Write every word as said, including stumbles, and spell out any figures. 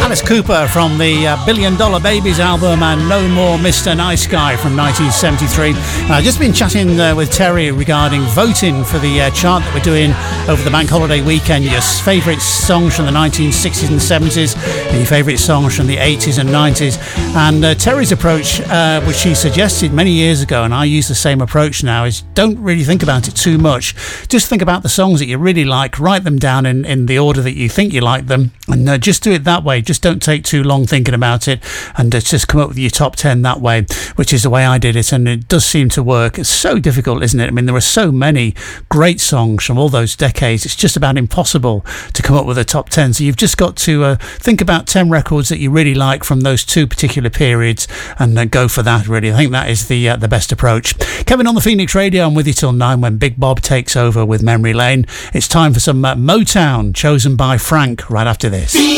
Alice Cooper from the uh, Billion Dollar Babies album and No More Mister Nice Guy from nineteen seventy-three. I've uh, just been chatting uh, with Terry regarding voting for the uh, chart that we're doing over the bank holiday weekend. Your favourite songs from the nineteen sixties and seventies and your favourite songs from the eighties and nineties. And uh, Terry's approach, uh, which he suggested many years ago, and I use the same approach now, is don't really think about it too much. Just think about the songs that you really like, write them down in, in the order that you think you like them, and uh, just do it that way. Just don't take too long thinking about it, and uh, just come up with your top ten that way, which is the way I did it, and it does seem to work. It's so difficult, isn't it? I mean, there are so many great songs from all those decades. It's just about impossible to come up with a top ten. So you've just got to uh, think about ten records that you really like from those two particular periods, and uh, go for that, really. I think that is the uh, the best approach. Kevin on the Phoenix Radio. I'm with you till nine when Big Bob takes over with Memory Lane. It's time for some uh, Motown, chosen by Frank, right after this.